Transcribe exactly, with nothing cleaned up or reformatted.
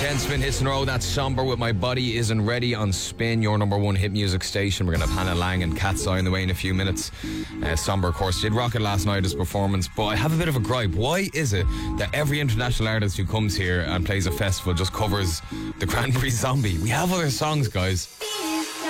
ten spin hits in a row. That's Somber with My Body Isn't Ready on Spin, your number one hit music station. We're going to have Hannah Lang and Cat's Eye on the way in a few minutes. Uh, Somber, of course, did rock it last night, his performance, but I have a bit of a gripe. Why is it that every international artist who comes here and plays a festival just covers the Cranberries Zombie? We have other songs, guys.